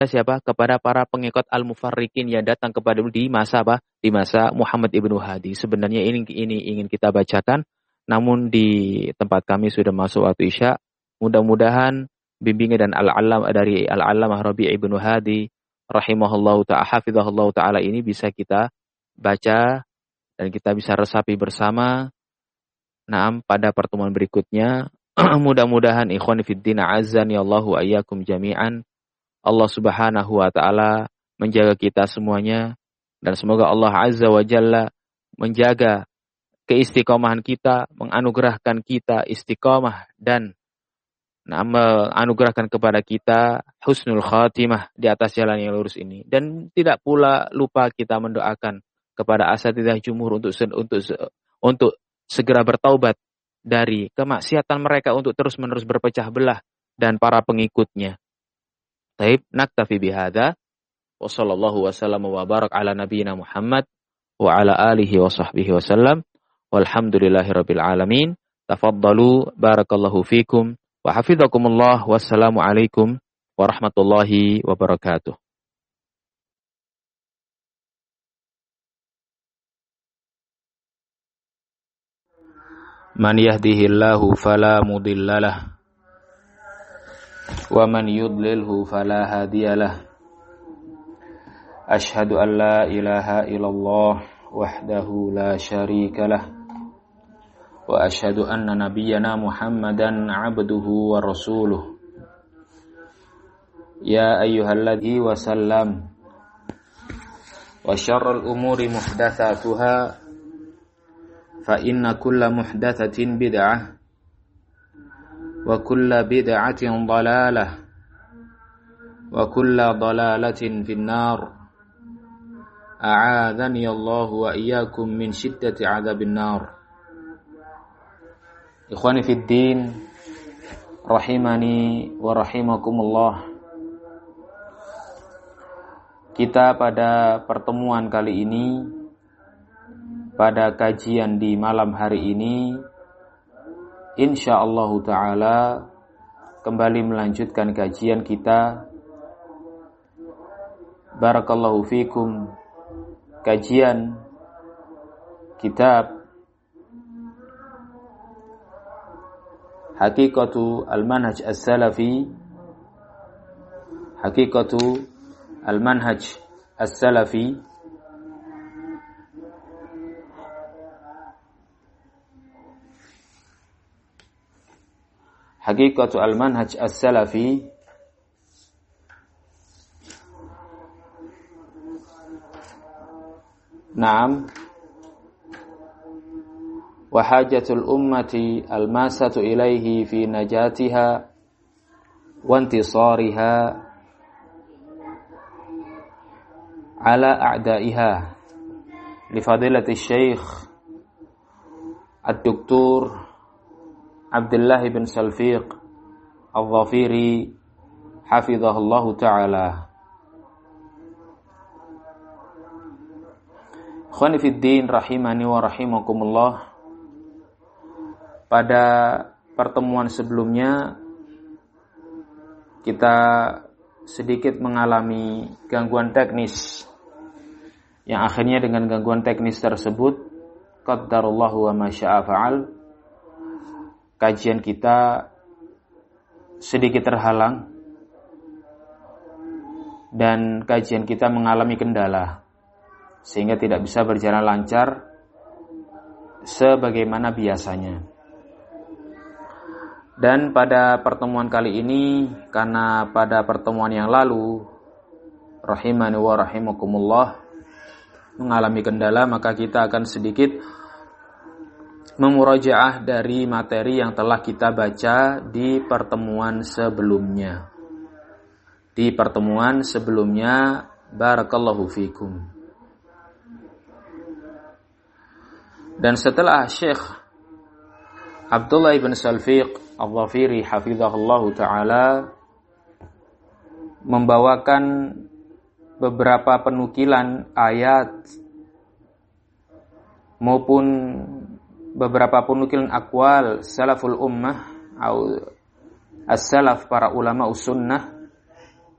siapa? Kepada para pengikut al-mufarriqin yang datang kepada di masa apa? Di masa Muhammad ibnu Hadi. Sebenarnya ini ingin kita bacakan, namun di tempat kami sudah masuk waktu Isya. Mudah-mudahan bimbingan dan dari Al-Allamah Rabi' ibnu Hadi rahimahullahu ta'ala, hafizahullahu ta'ala ini bisa kita baca dan kita bisa resapi bersama. Naam, pada pertemuan berikutnya. Mudah-mudahan ikhwan fiddin azani Allahu ayyakum jami'an. Allah Subhanahu wa taala menjaga kita semuanya dan semoga Allah Azza wa Jalla menjaga keistiqomahan kita, menganugerahkan kita istiqomah dan menganugerahkan kepada kita husnul khatimah di atas jalan yang lurus ini. Dan tidak pula lupa kita mendoakan kepada asatidzah jumhur untuk segera bertaubat dari kemaksiatan mereka untuk terus-menerus berpecah belah dan para pengikutnya. Taib, naktafi bihadza wa sallallahu wasallam wa barak ala nabiyyina Muhammad wa ala alihi wa sahbihi wasallam walhamdulillahirabbil alamin. Tafaddalu, barakallahu fikum wa hafizakumullah. Wassalamu alaikum warahmatullahi wabarakatuh. Man yahdihillahu fala mudhillalah wa man yudlilhu fala hadiyalah. Asyhadu an la ilaha illallah wahdahu la syarikalah wa asyhadu anna nabiyyana Muhammadan abduhu wa rasuluh. Ya ayyuhalladzi wa sallam. Wa syarrul umuri muhdatsatuha fa inna kulla muhdatsatin bid'ah wa kulla bid'atin dhalalah wa kulla dhalalatin finnar. A'adzani Allah wa iyyakum min syiddati 'adzabin nar. Ikhwani fid din, rahimani wa rahimakumullah. Kita pada pertemuan kali ini, pada kajian di malam hari ini, insyaallah ta'ala kembali melanjutkan kajian kita. Barakallahu fikum. Kajian kitab Haqiqatu al-Manhaj as-Salafi, Haqiqatu al-Manhaj as-Salafi, Haqiqatu al-Manhaj as-Salafi. Naam. Wa hajatul ummati al-masatu ilaihi fi najatiha wa intisariha ala a'daiha li fadilati Syekh Ad-Doktor Abdullah bin Salfiq Al-Dhafiri hafizahullahu ta'ala. Ikhwani fid din, rahimani wa rahimakumullah. Pada pertemuan sebelumnya kita sedikit mengalami gangguan teknis, yang akhirnya dengan gangguan teknis tersebut qaddarallahu wa ma syaa fa'al, kajian kita sedikit terhalang dan kajian kita mengalami kendala sehingga tidak bisa berjalan lancar sebagaimana biasanya. Dan pada pertemuan kali ini, karena pada pertemuan yang lalu rahimani wa rahimakumullah mengalami kendala, maka kita akan sedikit memurajaah dari materi yang telah kita baca di pertemuan sebelumnya. Di pertemuan sebelumnya, barakallahu fikum. Dan setelah Syekh Abdullah bin Salfiq Al-Dhafiri hafizahullahu ta'ala membawakan beberapa penukilan ayat maupun beberapa penukilan aqwal salaful ummah atau as-salaf, para ulama sunnah,